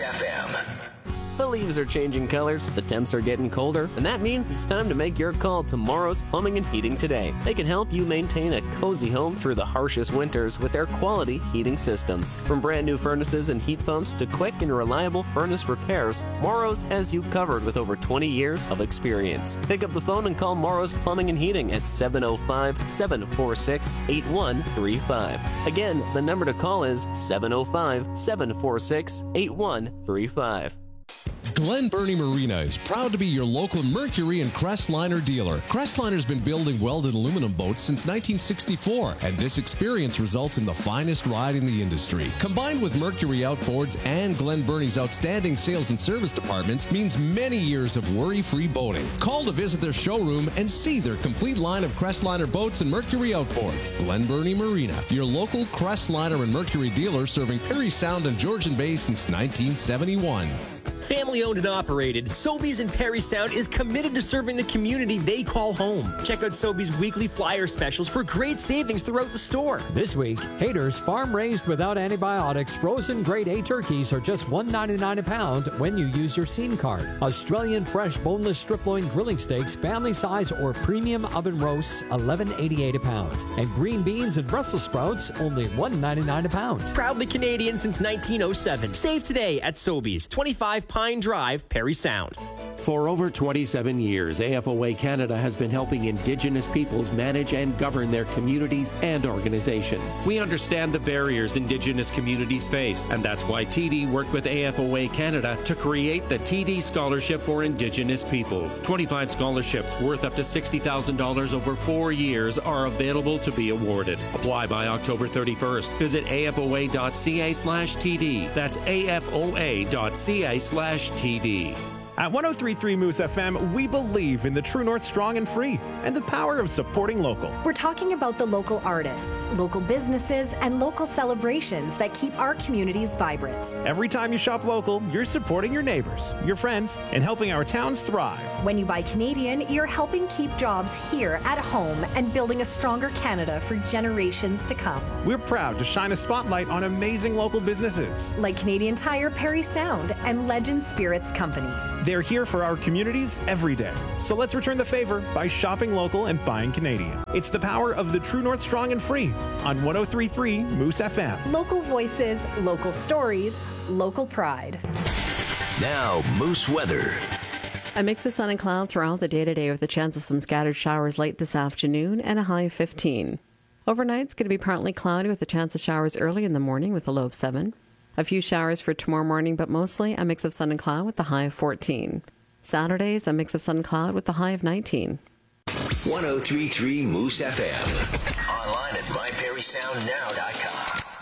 FM. The leaves are changing colors, the temps are getting colder, and that means it's time to make your call to Morrow's Plumbing and Heating today. They can help you maintain a cozy home through the harshest winters with their quality heating systems. From brand new furnaces and heat pumps to quick and reliable furnace repairs, Morrow's has you covered with over 20 years of experience. Pick up the phone and call Morrow's Plumbing and Heating at 705-746-8135. Again, the number to call is 705-746-8135. Glen Burnie Marina is proud to be your local Mercury and Crestliner dealer. Crestliner's been building welded aluminum boats since 1964, and this experience results in the finest ride in the industry. Combined with Mercury Outboards and Glen Burnie's outstanding sales and service departments means many years of worry-free boating. Call to visit their showroom and see their complete line of Crestliner boats and Mercury Outboards. Glen Burnie Marina, your local Crestliner and Mercury dealer serving Perry Sound and Georgian Bay since 1971. Family owned and operated, Sobeys in Perry Sound is committed to serving the community they call home. Check out Sobeys' weekly flyer specials for great savings throughout the store. This week, Hader's farm-raised without antibiotics frozen grade A turkeys are just $1.99 a pound when you use your Scene card. Australian fresh boneless strip loin grilling steaks, family size or premium oven roasts, $11.88 a pound. And green beans and Brussels sprouts, only $1.99 a pound. Proudly Canadian since 1907. Save today at Sobeys, 25 Pine Drive, Perry Sound. For over 27 years, AFOA Canada has been helping Indigenous peoples manage and govern their communities and organizations. We understand the barriers Indigenous communities face, and that's why TD worked with AFOA Canada to create the TD Scholarship for Indigenous Peoples. 25 scholarships worth up to $60,000 over 4 years are available to be awarded. Apply by October 31st. Visit afoa.ca/TD. That's afoa.ca/TD. At 103.3 Moose FM, we believe in the True North Strong and Free and the power of supporting local. We're talking about the local artists, local businesses, and local celebrations that keep our communities vibrant. Every time you shop local, you're supporting your neighbors, your friends, and helping our towns thrive. When you buy Canadian, you're helping keep jobs here at home and building a stronger Canada for generations to come. We're proud to shine a spotlight on amazing local businesses like Canadian Tire Perry Sound and Legend Spirits Company. They're here for our communities every day. So let's return the favor by shopping local and buying Canadian. It's the power of the True North Strong and Free on 103.3 Moose FM. Local voices, local stories, local pride. Now, Moose weather. A mix of sun and cloud throughout the day today with a chance of some scattered showers late this afternoon and a high of 15. Overnight, it's going to be partly cloudy with a chance of showers early in the morning with a low of 7. A few showers for tomorrow morning, but mostly a mix of sun and cloud with the high of 14. Saturdays, a mix of sun and cloud with the high of 19. 103.3 Moose FM. Online at myperrysoundnow.com.